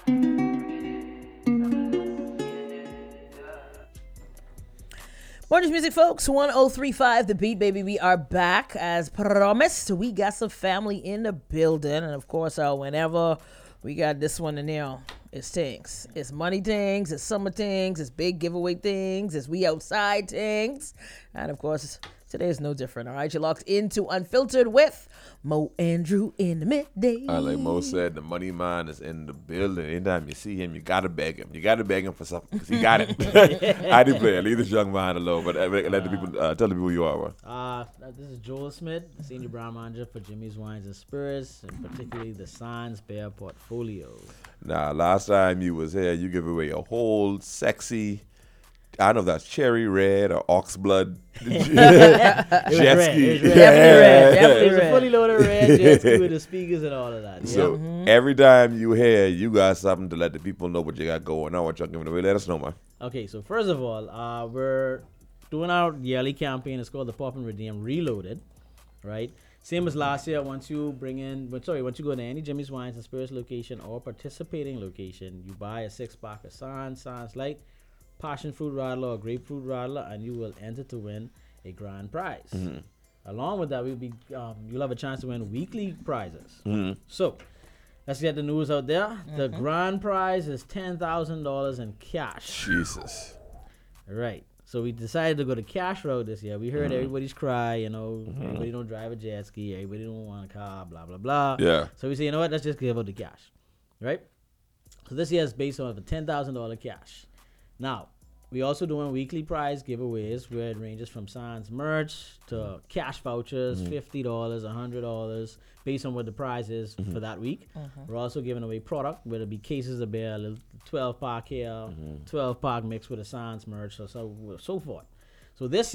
Morning's music, folks. 1035 The Beat, baby. We are back as promised. We got some family in the building. And of course, whenever we got this one in there, it's things. It's money things. It's summer things. It's big giveaway things. It's we outside things. And of course, today is no different. All right, you're locked into Unfiltered with Mo Andrew in the midday. Like Mo said, the money man is in the building. Anytime you see him, you gotta beg him. You gotta beg him for something because he got it. I do play. Leave this young man alone. But let the people tell the people who you are. This is Joel Smith, Senior Brand Manager for Jimmy's Wines and Spirits, and particularly the Sans Bear portfolio. Now, last time you was here, you gave away a whole sexy, I don't know if that's cherry red or ox blood jet ski. Definitely red. It was a fully loaded red jet ski with the speakers and all of that. Yeah. So every time you here, you got something to let the people know what you got going on, what you're giving away. Let us know, man. Okay, so first of all, we're doing our yearly campaign. It's called the Pop and Redeem Reloaded, right? Same as last year. Once you go to any Jimmy's Wines and Spirits location or participating location, you buy a 6-pack of Sans Light, Passion Fruit Radler or Grapefruit Radler, and you will enter to win a grand prize. Mm-hmm. Along with that, you'll have a chance to win weekly prizes. Mm-hmm. So let's get the news out there. Mm-hmm. The grand prize is $10,000 in cash. Jesus. Right. So we decided to go the cash road this year. We heard everybody's cry, everybody don't drive a jet ski, everybody don't want a car, blah, blah, blah. Yeah. So we say, you know what, let's just give out the cash, right? So this year is based on the $10,000 cash. Now, we also doing weekly prize giveaways where it ranges from Sans merch to cash vouchers, $50, $100, based on what the prize is for that week. We're also giving away product, whether it be cases of beer, a little 12-pack here, 12-pack mixed with a Sans merch, so forth. So this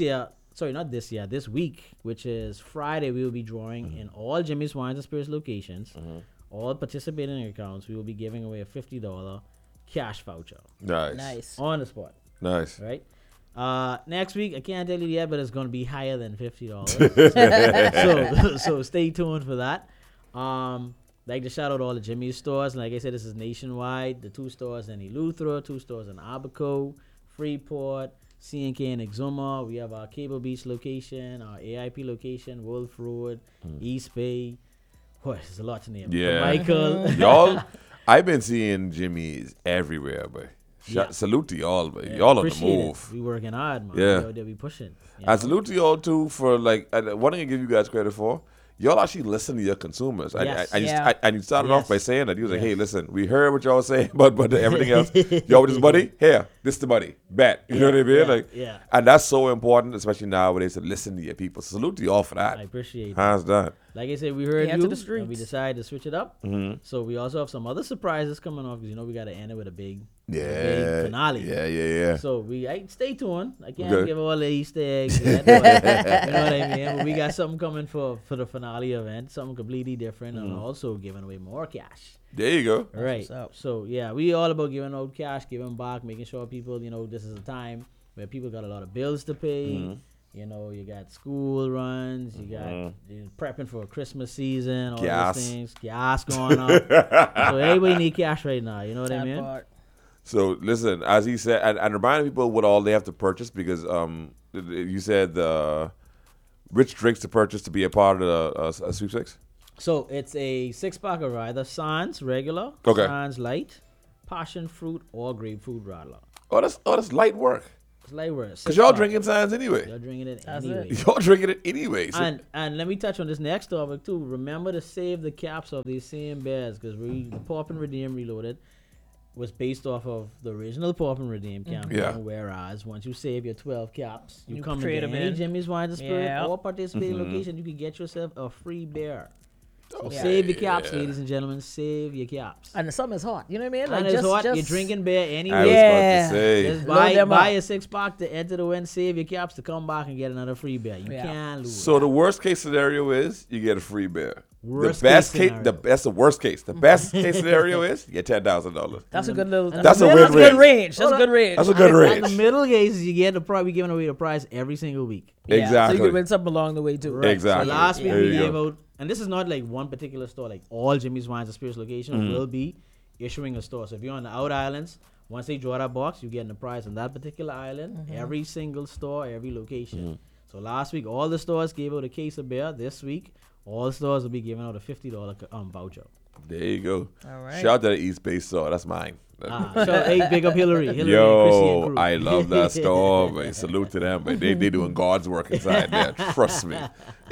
week, which is Friday, we will be drawing in all Jimmy's Wines and Spirits locations, all participating accounts, we will be giving away a $50 cash voucher. Nice. On the spot. Nice. Right? Next week, I can't tell you yet, but it's going to be higher than $50. so stay tuned for that. Like to shout out all the Jimmy's stores. Like I said, this is nationwide. The 2 stores in Eleuthera, 2 stores in Abaco, Freeport, C&K in Exuma. We have our Cable Beach location, our AIP location, Wolf Road, East Bay. Boy, there's a lot to name. Yeah. Michael. Y'all, I've been seeing Jimmy's everywhere, but salute to y'all, but y'all on the move. We working hard, man. Yeah. They'll be pushing. I salute to y'all too for one thing I give you guys credit for. Y'all actually listen to your consumers. Yes. And you started off by saying that. You was like, hey, listen, we heard what y'all was saying, but everything else, y'all with this money, here, this the money, bet. You know what I mean? And that's so important, especially nowadays, to listen to your people. So salute to y'all for that. I appreciate it. Hands down. Like I said, we heard you, and we decided to switch it up. Mm-hmm. So we also have some other surprises coming off because we got to end it with a big finale. Yeah. So stay tuned. I can't give all the Easter eggs. You know what I mean? But we got something coming for the finale event, something completely different, and also giving away more cash. There you go. Right. So yeah, we all about giving out cash, giving back, making sure people, this is a time where people got a lot of bills to pay. Mm-hmm. You got school runs, you got prepping for a Christmas season, all those things, gas going up. So everybody need cash right now. You know what I mean? So listen, as he said, and remind people what all they have to purchase because you said which drinks to purchase to be a part of the sweepstakes. So it's a 6-pack of either Sans regular, Sans light, passion fruit, or grapefruit radler. Oh, that's light work. It's light work. Because y'all drinking Sans anyway. Y'all drinking it anyway. Y'all drinking it anyway. So. And let me touch on this next topic too. Remember to save the caps of these same beers because the Pop and Redeem Reloaded was based off of the original Pop and Redeem campaign. Whereas once you save your 12 caps, you come into any Jimmy's Wines and Spirit or participating location, you can get yourself a free beer. So save your caps, ladies and gentlemen. Save your caps. And the summer's hot. You know what I mean? And it's hot. You're drinking beer anyway. I was about to say. Just buy a 6-pack to enter the win. Save your caps to come back and get another free beer. You can't lose. So the worst case scenario is you get a free beer. That's the worst case. The best case scenario is you get $10,000. That's a good little. That's a good range. That's a good range. That's a good range. And the middle case is you get we giving away the prize every single week. Exactly. So you can win something along the way too. Right. Exactly. So last week we gave out, and this is not like one particular store. Like all Jimmy's Wines and Spirits locations will be issuing a store. So if you're on the out islands, once they draw that box, you get the prize on that particular island. Every single store, every location. So last week, all the stores gave out a case of beer. This week, all stores will be giving out a $50 voucher. There you go. All right. Shout out to the East Bay store. That's mine. Big up Hillary. Hillary and Chrissy and Yo, crew. I love that store, man. Salute to them, but they doing God's work inside there. Trust me.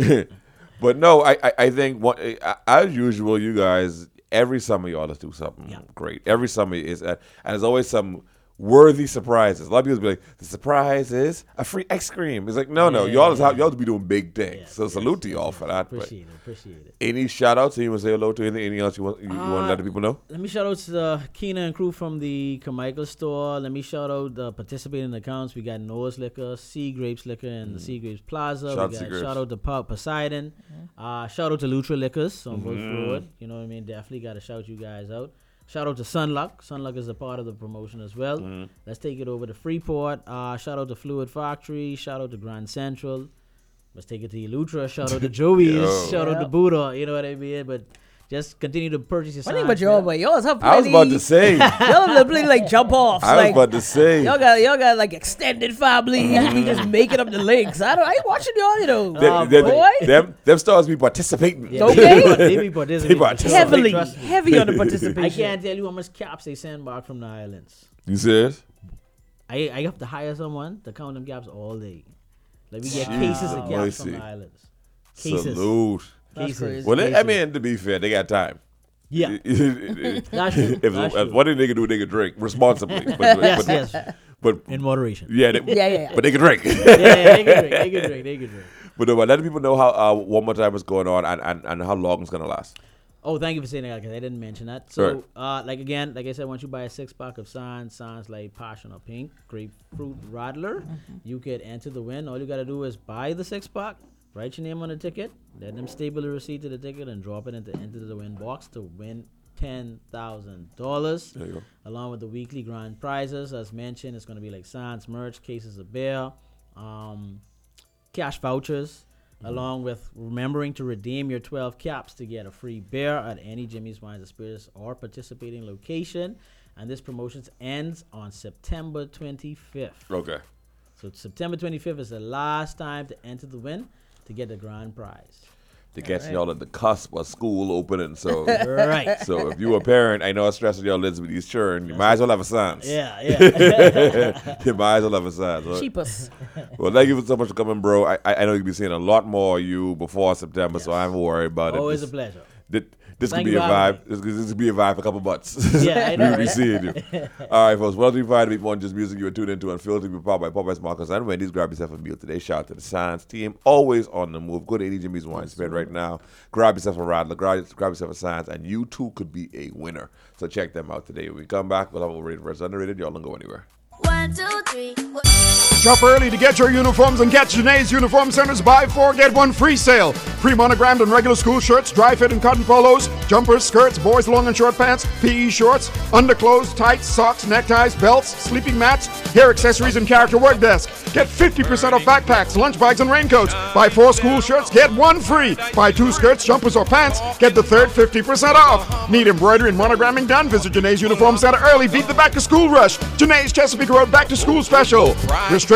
But no, I think as usual, you guys, every summer you always do something great. Every summer is, and there's always some worthy surprises. A lot of people be like, the surprise is a free ice cream. It's like, no, y'all be doing big things. So salute to y'all for that. Appreciate it. Any shout outs? You want to say hello to anything else you want to let the people know? Let me shout out to Keena and crew from the Carmichael store. Let me shout out the participating accounts. We got Noah's Liquor, Sea Grapes Liquor, and the Sea Grapes Plaza. Shout out to Poseidon. Shout out to Lutra Liquors on Wolf Road. You know what I mean? Definitely got to shout you guys out. Shout out to Sunluck. Sunluck is a part of the promotion as well. Let's take it over to Freeport. Shout out to Fluid Factory. Shout out to Grand Central. Let's take it to Elutra. Shout out to Joey's. Shout out to Buddha. You know what I mean? But just continue to purchase your signs. But yours have plenty. I was about to say. Y'all have plenty like jump offs. I was about to say. Y'all got like extended families. We just making up the links. I ain't watching y'all, you know. Them stars be participating. Yeah, Okay. They be participating. Heavy on the participation. I can't tell you how much caps they send back from the islands. You serious? I have to hire someone to count them caps all day. Like we get cases of caps from the islands. Cases. Salute. That's crazy. Well, I mean, to be fair, they got time. Yeah. That's true. If what did they do, they could drink responsibly. Yes. But in moderation. Yeah. But they could drink. They could drink. But let people know how one more time what's going on and how long it's gonna last. Oh, thank you for saying that because I didn't mention that. So, like I said, once you buy a 6-pack of Sans like Passion or Pink, Grapefruit Radler, you could enter the win. All you gotta do is buy the 6-pack. Write your name on the ticket, let them staple the receipt to the ticket, and drop it into the win box to win $10,000. There you go. Along with the weekly grand prizes. As mentioned, it's going to be like Sans merch, cases of beer, cash vouchers, along with remembering to redeem your 12 caps to get a free beer at any Jimmy's Wines and Spirits or participating location. And this promotion ends on September 25th. Okay. So September 25th is the last time to enter the win to get the grand prize. They're catching y'all at the cusp of school opening. So right. So if you're a parent, I know how stressful y'all lives with these children. You might as well have a Sans. Yeah. You might as well have a Sans. Right? Cheapest. Well, thank you so much for coming, bro. I know you'll be seeing a lot more of you before September, so I'm worried about it. Always a pleasure. This could be a vibe. This could be a vibe for a couple months. Yeah, I know. We'll be seeing you. All right, folks. Well, we find more than just music you are tuned into Unfiltered with Powered by Popeyes, Marcus, and Wendy's. Grab yourself a meal today. Shout out to the Science team. Always on the move. Go to 80 Jimmy's Wine Spread right now. Grab yourself a Radler. Grab yourself a Science, and you too could be a winner. So check them out today. When we come back, we'll have overrated versus underrated. Y'all don't go anywhere. 1, 2, 3. Shop early to get your uniforms and catch Janae's Uniform Center's buy 4 get 1 free sale. Pre-monogrammed and regular school shirts, dry fit and cotton polos, jumpers, skirts, boys long and short pants, PE shorts, underclothes, tights, socks, neckties, belts, sleeping mats, hair accessories, and character work desk. Get 50% off backpacks, lunch bags, and raincoats. Buy 4 school shirts, get 1 free. Buy 2 skirts, jumpers, or pants, get the third 50% off. Need embroidery and monogramming done? Visit Janae's Uniform Center early. Beat the back-to-school rush. Janae's Chesapeake Road Back-to-School Special. Restrictions